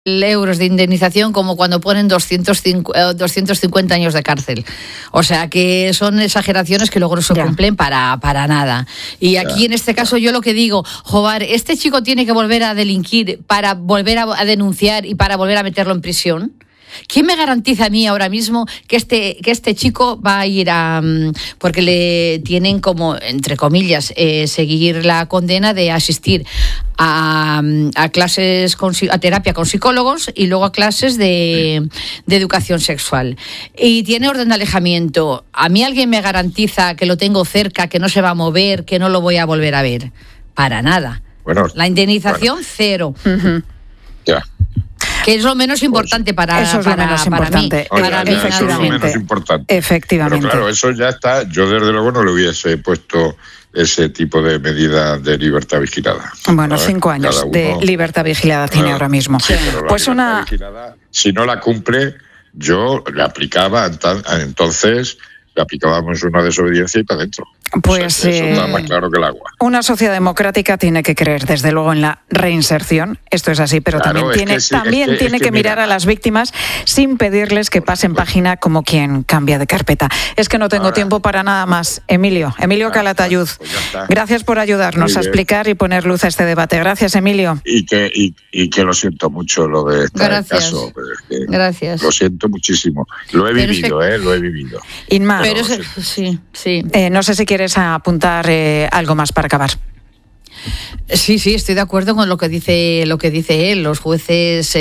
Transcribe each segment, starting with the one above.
euros de indemnización como cuando ponen 250 años de cárcel. O sea que son exageraciones que luego no se cumplen para nada. Y aquí en este caso yo lo que digo, joder, este chico tiene que volver a delinquir para volver a denunciar y para volver a meterlo en prisión. ¿Quién me garantiza a mí ahora mismo que este chico va a ir a... porque le tienen como, entre comillas, seguir la condena de asistir a clases, a terapia con psicólogos y luego a clases de educación sexual. Y tiene orden de alejamiento. ¿A mí alguien me garantiza que lo tengo cerca, que no se va a mover, que no lo voy a volver a ver? Para nada. Bueno, la indemnización, cero. Ya. Que es lo menos importante para eso es lo menos importante. Para mí, eso es lo menos importante. Efectivamente. Pero claro, eso ya está. Yo desde luego no le hubiese puesto ese tipo de medida de libertad vigilada. Bueno, 5 años de libertad vigilada tiene ahora mismo. Sí, pero pues una vigilada, si no la cumple, yo le aplicaba entonces. Le aplicábamos una desobediencia y para adentro. Pues eso está más claro que el agua. Una sociedad democrática tiene que creer, desde luego, en la reinserción. Esto es así, pero claro, también tiene que mirar a las víctimas sin pedirles que pasen página como quien cambia de carpeta. Es que no tengo tiempo para nada más. Emilio Calatayud, pues gracias por ayudarnos a explicar y poner luz a este debate. Gracias, Emilio. Y que lo siento mucho lo de este caso. Gracias. Lo siento muchísimo. Lo he vivido, lo he vivido. Inma, pero sí. No sé si quieres apuntar algo más para acabar. Sí, estoy de acuerdo con lo que dice él. Los jueces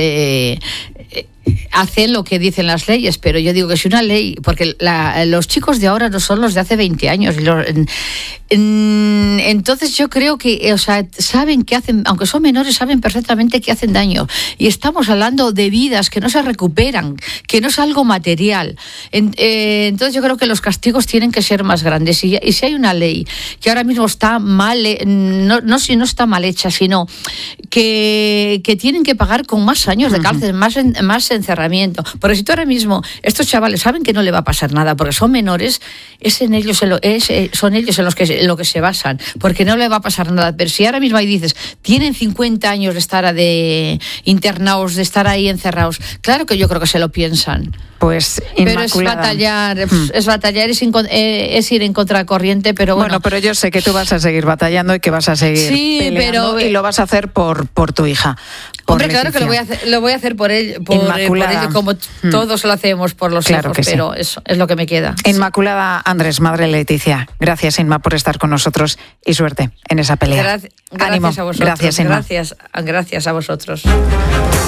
hacen lo que dicen las leyes, pero yo digo que si una ley, porque los chicos de ahora no son los de hace 20 años. Entonces yo creo que, saben que hacen, aunque son menores, saben perfectamente que hacen daño. Y estamos hablando de vidas que no se recuperan, que no es algo material. Entonces yo creo que los castigos tienen que ser más grandes. Y si hay una ley que ahora mismo está mal, no está mal hecha, sino que tienen que pagar con más años de cárcel, más encerramiento. Porque si tú ahora mismo, estos chavales saben que no le va a pasar nada, porque son menores, son ellos en lo que se basan, porque no le va a pasar nada. Pero si ahora mismo ahí dices, tienen 50 años de estar internados, de estar ahí encerrados, claro que yo creo que se lo piensan. Pues pero es batallar, es ir en contracorriente, pero bueno. Bueno, pero yo sé que tú vas a seguir batallando y que vas a seguir peleando, y lo vas a hacer por tu hija. Hombre, claro que lo voy a hacer por él, como todos lo hacemos por los hijos, pero eso es lo que me queda. Inmaculada Andrés, madre Leticia, gracias, Inma, por estar con nosotros y suerte en esa pelea. Gracias a vosotros. Gracias, Inma. Gracias a vosotros.